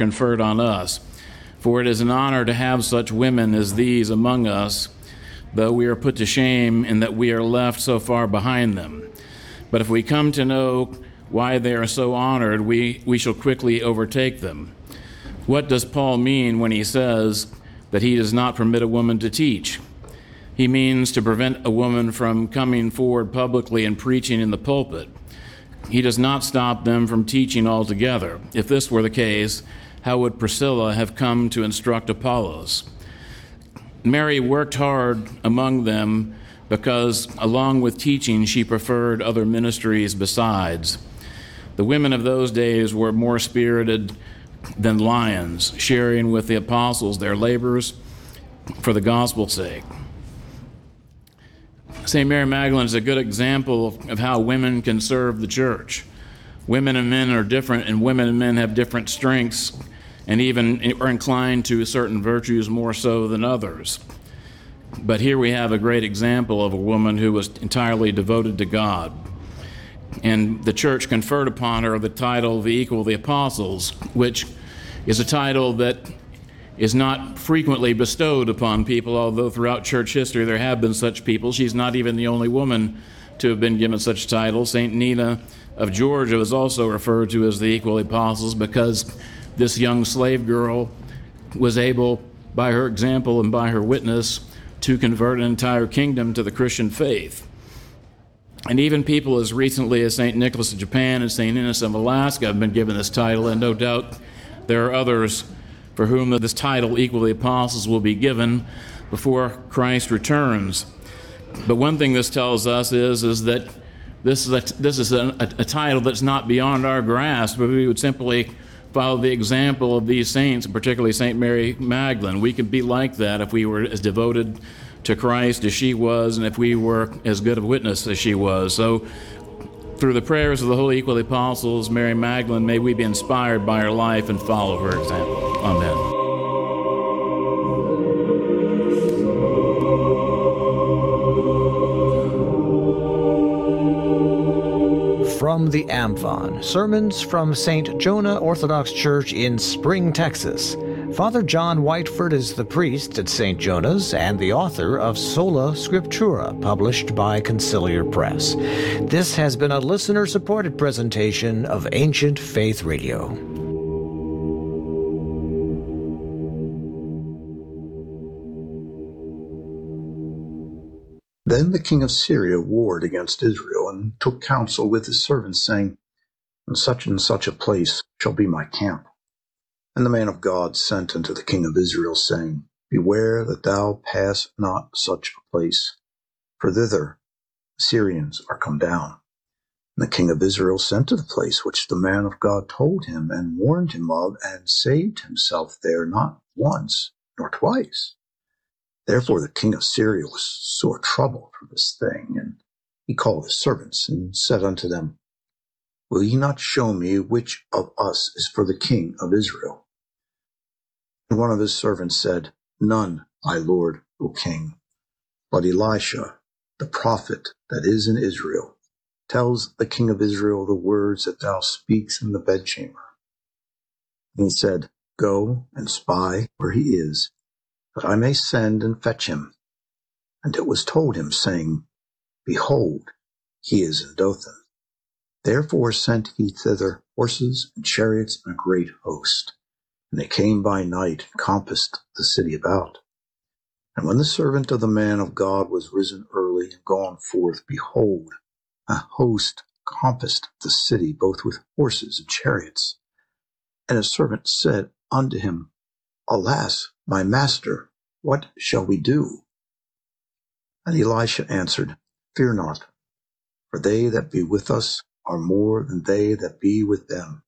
conferred on us. For it is an honor to have such women as these among us, though we are put to shame in that we are left so far behind them. But if we come to know why they are so honored, we shall quickly overtake them. What does Paul mean when he says that he does not permit a woman to teach? He means to prevent a woman from coming forward publicly and preaching in the pulpit. He does not stop them from teaching altogether. If this were the case, how would Priscilla have come to instruct Apollos? Mary worked hard among them because, along with teaching, she preferred other ministries besides. The women of those days were more spirited than lions, sharing with the apostles their labors for the gospel's sake. St. Mary Magdalene is a good example of how women can serve the church. Women and men are different, and women and men have different strengths and even are inclined to certain virtues more so than others. But here we have a great example of a woman who was entirely devoted to God. And the church conferred upon her the title, the equal of the apostles, which is a title that is not frequently bestowed upon people, although throughout church history there have been such people. She's not even the only woman to have been given such title. St. Nina of Georgia was also referred to as the equal of the apostles because this young slave girl was able, by her example and by her witness, to convert an entire kingdom to the Christian faith. And even people as recently as St. Nicholas of Japan and St. Innes of Alaska have been given this title, and no doubt there are others for whom this title, equal to the apostles, will be given before Christ returns. But one thing this tells us is that this is a title that's not beyond our grasp, but we would simply follow the example of these saints, particularly St. Mary Magdalene. We could be like that if we were as devoted to Christ as she was, and if we were as good a witness as she was. So through the prayers of the Holy Equal of the Apostles, Mary Magdalene, may we be inspired by her life and follow her example. Amen. From the Amphion, sermons from St. Jonah Orthodox Church in Spring, Texas. Father John Whiteford is the priest at St. Jonah's and the author of Sola Scriptura, published by Conciliar Press. This has been a listener-supported presentation of Ancient Faith Radio. Then the king of Syria warred against Israel, and took counsel with his servants, saying, In such and such a place shall be my camp. And the man of God sent unto the king of Israel, saying, Beware that thou pass not such a place, for thither Syrians are come down. And the king of Israel sent to the place which the man of God told him, and warned him of, and saved himself there not once nor twice. Therefore the king of Syria was sore troubled for this thing, and he called his servants, and said unto them, Will ye not show me which of us is for the king of Israel? And one of his servants said, None, my lord, O king, but Elisha, the prophet that is in Israel, tells the king of Israel the words that thou speakest in the bedchamber. And he said, Go and spy where he is, that I may send and fetch him. And it was told him, saying, Behold, he is in Dothan. Therefore sent he thither horses and chariots and a great host. And they came by night and compassed the city about. And when the servant of the man of God was risen early and gone forth, behold, a host compassed the city, both with horses and chariots. And his servant said unto him, Alas, my master, what shall we do? And Elisha answered, Fear not, for they that be with us are more than they that be with them.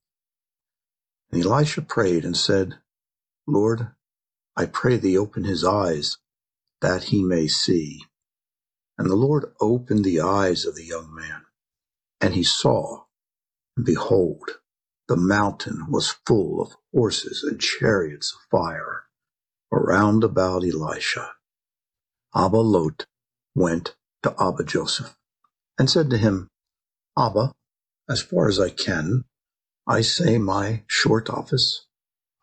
And Elisha prayed and said, Lord, I pray thee open his eyes, that he may see. And the Lord opened the eyes of the young man, and he saw, and behold, the mountain was full of horses and chariots of fire around about Elisha. Abba Lot went to Abba Joseph, and said to him, Abba, as far as I can, I say my short office.